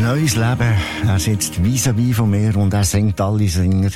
Neues Leben. Er sitzt vis-à-vis von mir und er singt alle seine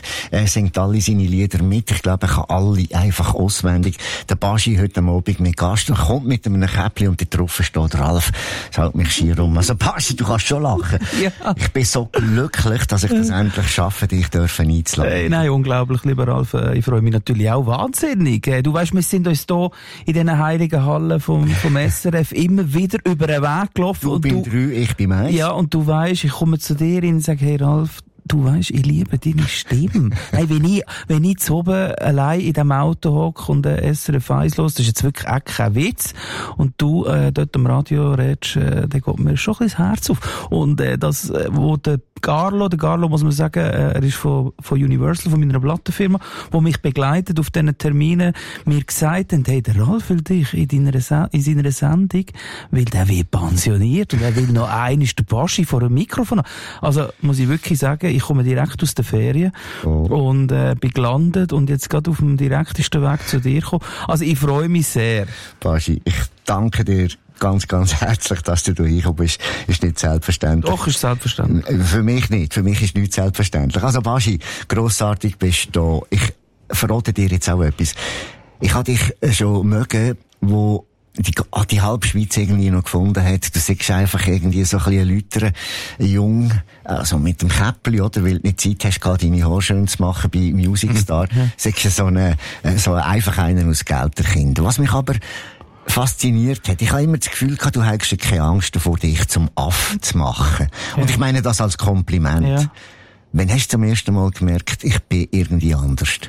Lieder mit. Ich glaube, er kann alle einfach auswendig. Der Baschi heute Abend mit Gast und kommt mit einem Käppli und da drauf steht Ralf. Das hält mich schier um. Also Baschi, du kannst schon lachen. Ja. Ich bin so glücklich, dass ich das endlich schaffe, dich einzuladen. Nein, unglaublich, lieber Ralf. Ich freue mich natürlich auch wahnsinnig. Du weißt, wir sind uns hier in diesen heiligen Hallen vom SRF immer wieder über den Weg gelaufen. Du bist 3, ich bin 1. Ja, und du weisst, ich komme zu dir und sage, hey Ralf, du weisst, ich liebe deine Stimme. Hey, wenn ich zu oben allein in dem Auto hocke und SRF 1 los, das ist jetzt wirklich auch kein Witz. Und du dort am Radio redest, dann geht mir schon ein bisschen das Herz auf. Und das, wo der Carlo muss man sagen, er ist von Universal, von meiner Plattenfirma, wo mich begleitet auf diesen Terminen, mir gesagt hat, hey, der Ralf will dich in seiner Sendung, weil der wird pensioniert und er will noch einmal den Baschi vor dem Mikrofon haben. Also, muss ich wirklich sagen, ich komme direkt aus der Ferien und bin gelandet und jetzt gerade auf dem direktesten Weg zu dir gekommen. Also, ich freue mich sehr. Baschi, ich danke dir ganz, ganz herzlich, dass du hier hingekommen bist. Ist nicht selbstverständlich. Doch, ist selbstverständlich. Für mich nicht. Für mich ist nichts selbstverständlich. Also, Baschi, grossartig bist du da. Ich verrate dir jetzt auch etwas. Ich habe dich schon mögen, wo die halbe Schweiz irgendwie noch gefunden hat. Du siehst einfach irgendwie so ein bisschen Leute, jung, also mit dem Käppli, oder? Weil du nicht Zeit hast, gerade deine Haare schön zu machen bei Music Star. Siehst du so einfach einen aus Gelterkind. Was mich aber fasziniert hat. Ich habe immer das Gefühl gehabt, du hättest keine Angst davor, dich zum Affen zu machen. Ja. Und ich meine das als Kompliment. Ja. Wann hast du zum ersten Mal gemerkt, ich bin irgendwie anders?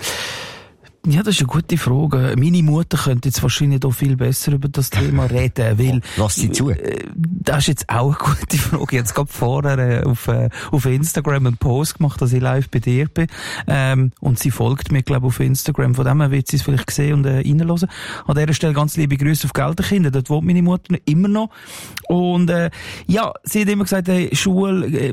Ja, das ist eine gute Frage. Meine Mutter könnte jetzt wahrscheinlich auch viel besser über das Thema reden, weil... Lass sie zu. Das ist jetzt auch eine gute Frage. Jetzt gerade vorher auf Instagram einen Post gemacht, dass ich live bei dir bin. Und sie folgt mir, glaube ich, auf Instagram. Von dem her wird sie es vielleicht sehen und reinhören. An dieser Stelle ganz liebe Grüße auf Gelterkinder. Dort wohnt meine Mutter immer noch. Und ja, sie hat immer gesagt, hey, Schule...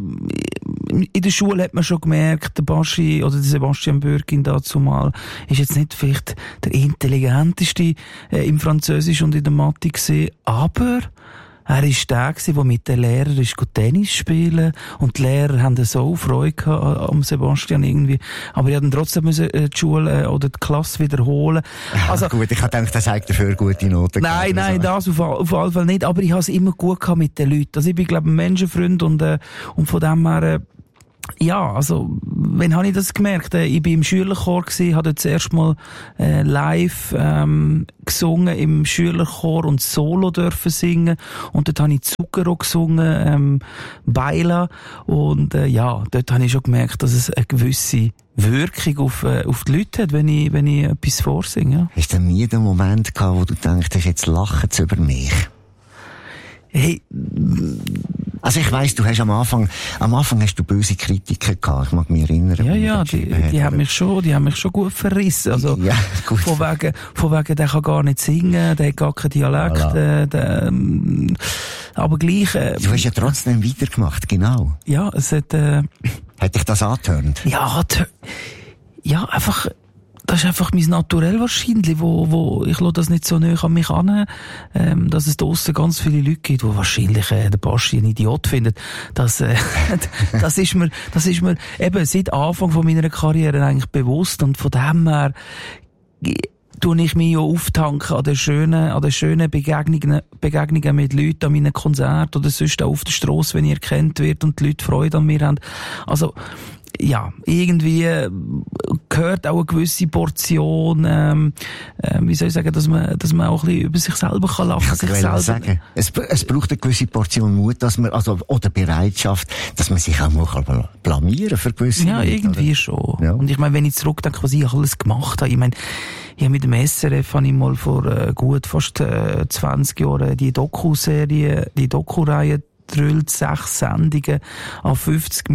In der Schule hat man schon gemerkt, der Baschi oder der Sebastian Bürkin dazu mal ist jetzt nicht vielleicht der intelligenteste im Französisch und in der Mathe gewesen, aber er ist der gewesen, der mit den Lehrern ist Tennis spielen und die Lehrer haben so Freude gehabt am Sebastian irgendwie, aber die hatten trotzdem müssen die Schule oder die Klasse wiederholen. Also gut, ich habe gedacht, das sagt dafür gute Noten. Nein, das auf alle Fälle nicht, aber ich habe es immer gut gehabt mit den Leuten. Also ich bin, glaube ich, ein Menschenfreund und von dem her ja, also, wann habe ich das gemerkt? Ich bin im Schülerchor gewesen, habe dort zuerst mal live gesungen im Schülerchor und Solo dürfen singen und dort habe ich Zucchero gesungen, Baila und ja, dort habe ich schon gemerkt, dass es eine gewisse Wirkung auf die Leute hat, wenn ich etwas vorsinge. Ja. Hast du nie den Moment gehabt, wo du denkst, jetzt lachen sie über mich? Hey, also ich weiss, du hast am Anfang hast du böse Kritiken gehabt. Ich mag mich erinnern. Ja, die haben mich schon gut verrissen. Also, ja, gut. Von wegen, der kann gar nicht singen, der hat gar keinen Dialekt, voilà. Aber gleich, du hast ja trotzdem weitergemacht, genau. Ja, es hat, hat dich das angetörnt? Ja, einfach, das ist einfach mein Naturell wahrscheinlich, wo ich lasse das nicht so nahe an mich an, dass es draussen ganz viele Leute gibt, die wahrscheinlich den Baschi ein Idiot finden. Das ist mir eben seit Anfang von meiner Karriere eigentlich bewusst und von dem her tue ich mich ja auftanken an den schönen Begegnungen mit Leuten an meinen Konzerten oder sonst auch auf der Strasse, wenn ich erkannt wird und die Leute Freude an mir haben. Also, ja, irgendwie gehört auch eine gewisse Portion, wie soll ich sagen, dass man auch ein bisschen über sich selber kann lachen kann. Ich kann sagen, es braucht eine gewisse Portion Mut, dass man, oder Bereitschaft, dass man sich auch mal blamieren für gewisse Ja, Leute, irgendwie oder? Schon. Ja. Und ich meine, wenn ich zurückdenke, was ich alles gemacht habe, ich meine, ich habe mit dem SRF habe ich mal vor gut fast 20 Jahren die Doku-Reihe drüllt 6 Sendungen an 50 Minuten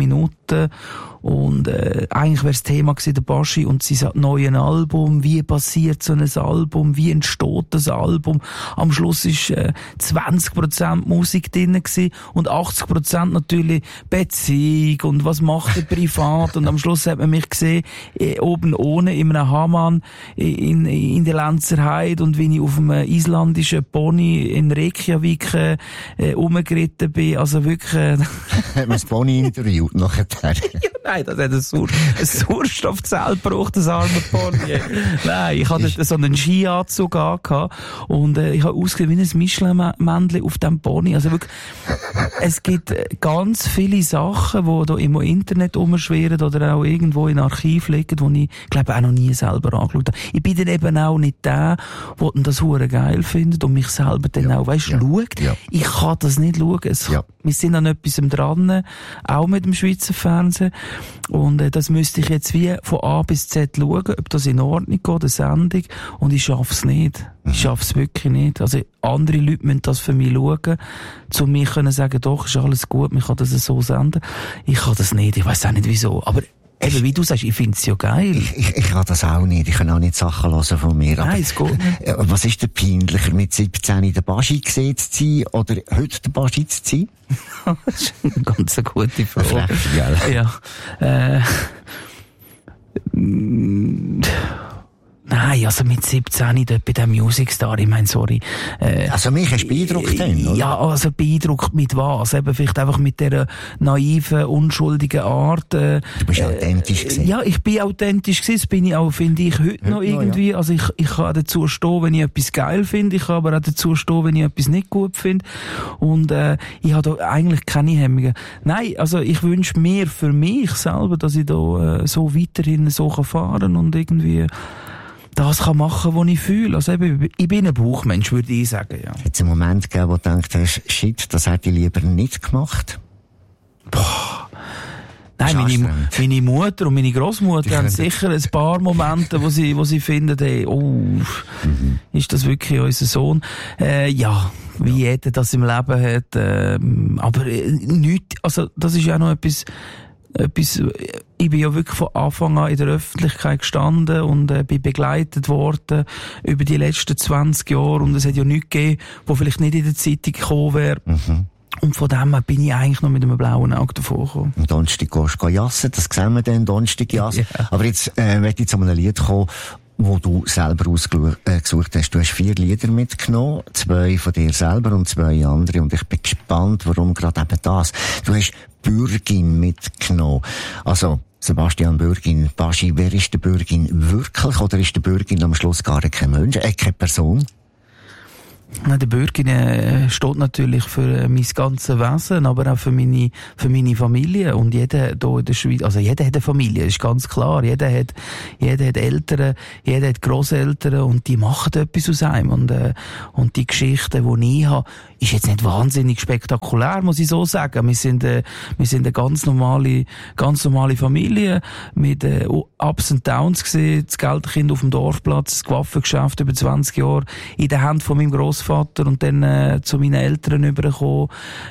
Platte. Und eigentlich wäre das Thema gewesen, der Baschi und sein neues Album. Wie passiert so ein Album? Wie entsteht das Album? Am Schluss ist 20% Musik drin gewesen und 80% natürlich Beziehung und was macht er privat. Und am Schluss hat man mich gesehen, oben ohne in einem Hamann in der Lenzerheide und wie ich auf einem islandischen Pony in Reykjavik rumgeritten bin. Also wirklich... Hat man das Pony interviewt nachher? Nein, das hat ein Sauerstoffzelt gebraucht, das arme Pony. Nein, ich hatte so einen Skianzug gehabt und ich habe ausgesehen wie ein Michelin-Männchen auf dem Pony. Also wirklich, es gibt ganz viele Sachen, die da im Internet rumschwirren oder auch irgendwo in Archiv liegen, die ich, glaube auch noch nie selber angeschaut habe. Ich bin dann eben auch nicht der, der das hure geil findet und mich selber dann auch, schaut. Ja. Ich kann das nicht schauen. Wir sind an etwas dran, auch mit dem Schweizer Fernsehen. Und das müsste ich jetzt wie von A bis Z schauen, ob das in Ordnung geht, eine Sendung. Und ich schaff's nicht. Ich schaff's wirklich nicht. Also andere Leute müssen das für mich schauen, zu mir können sagen, doch, ist alles gut, man kann das so senden. Ich kann das nicht, ich weiss auch nicht wieso. Aber eben, wie du sagst, ich find's ja geil. Ich kann das auch nicht. Ich kann auch nicht Sachen hören von mir. Nein, es geht nicht. Was ist der peinlicher, mit 17 der Baschi gesehen zu sein oder heute der Baschi zu sein? Das ist eine ganz gute Frage. Ja. Nein, also mit 17 dort bei dem Music Star, ich meine, sorry. Also mich hast du beeindruckt dann, oder? Ja, also beeindruckt mit was? Eben vielleicht einfach mit dieser naiven, unschuldigen Art. Du bist authentisch gewesen. Ja, ich bin authentisch gewesen, das bin ich auch, finde ich, heute noch irgendwie. Ja. Also ich kann dazu stehen, wenn ich etwas geil finde, ich kann aber auch dazu stehen, wenn ich etwas nicht gut finde. Und ich habe da eigentlich keine Hemmungen. Nein, also ich wünsche mir für mich selber, dass ich da so weiterhin so fahren kann und irgendwie das kann machen, was ich fühle. Also eben, ich bin ein Bauchmensch, würde ich sagen, ja. Hat es einen Moment gegeben, wo du gedacht hast, shit, das hätte ich lieber nicht gemacht? Boah. Nein, meine Mutter und meine Großmutter haben sicher ein paar Momente, wo sie finden, hey, ist das wirklich unser Sohn? Ja, wie jeder das im Leben hat. Aber nichts, also das ist ja noch etwas, ich bin ja wirklich von Anfang an in der Öffentlichkeit gestanden und bin begleitet worden über die letzten 20 Jahre und es hat ja nichts gegeben, wo vielleicht nicht in der Zeitung gekommen wäre. Und von dem her bin ich eigentlich noch mit einem blauen Auge davon gekommen. Am Donnerstag gehst du jassen, das sehen wir dann, Donnerstag jassen. Yeah. Aber jetzt möchte ich zu einem Lied kommen, wo du selber ausgesucht hast. Du hast 4 Lieder mitgenommen, 2 von dir selber und 2 andere. Und ich bin gespannt, warum gerade eben das. Du hast Bürgin mitgenommen. Also, Sebastian Bürgin, Baschi, wer ist der Bürgin wirklich? Oder ist der Bürgin am Schluss gar kein Mensch, keine Person? Der Bürgin steht natürlich für mein ganzes Wesen, aber auch für meine Familie. Und jeder hier in der Schweiz, also jeder hat eine Familie, ist ganz klar. Jeder hat Eltern, jeder hat Grosseltern und die machen etwas aus einem. Und die Geschichte, die ich habe, ist jetzt nicht wahnsinnig spektakulär, muss ich so sagen. Wir sind eine ganz normale Familie mit Ups und Downs gesehen, das Geldkind auf dem Dorfplatz, das Waffengeschäft über 20 Jahre in der Hand von meinem Grossvater und dann zu meinen Eltern übergekommen.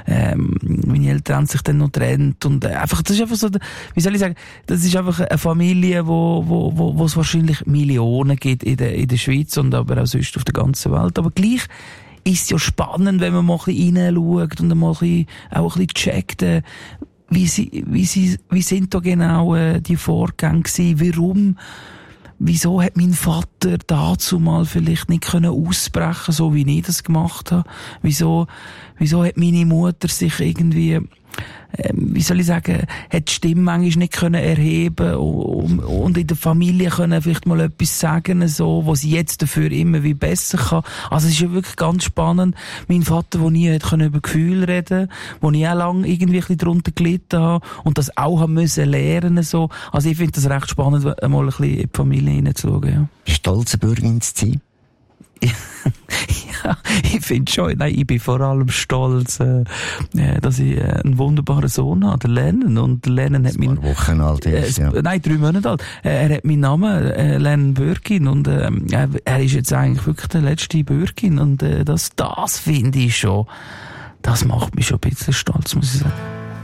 Meine Eltern haben sich dann noch getrennt und einfach, das ist einfach so, wie soll ich sagen, das ist einfach eine Familie, wo es wahrscheinlich Millionen gibt in der Schweiz und aber auch sonst auf der ganzen Welt. Aber gleich ist es ja spannend, wenn man mal ein bisschen reinschaut und mal auch ein bisschen checkt, wie sind da genau die Vorgänge gewesen, wieso hat mein Vater dazu mal vielleicht nicht ausbrechen, so wie ich das gemacht habe? Wieso hat meine Mutter sich irgendwie, wie soll ich sagen, hat die Stimme manchmal nicht können erheben und in der Familie können vielleicht mal etwas sagen, so, wo sie jetzt dafür immer wie besser kann. Also es ist ja wirklich ganz spannend. Mein Vater, der nie hat können über Gefühle reden, wo ich auch lange irgendwie ein bisschen drunter gelitten habe und das auch haben müssen lernen, so. Also ich finde das recht spannend, mal ein bisschen in die Familie hineinzuschauen, ja. Bist du stolz, Bürgin zu sein? Ja, ich finde schon, nein, ich bin vor allem stolz, dass ich einen wunderbaren Sohn habe, der Lennon. Und der Lennon hat mein Wochen alt ist, ja. Nein, 3 Monate alt. Er hat meinen Namen, Lennon Bürgin, und er ist jetzt eigentlich wirklich der letzte Bürgin. Und das finde ich schon, das macht mich schon ein bisschen stolz, muss ich sagen.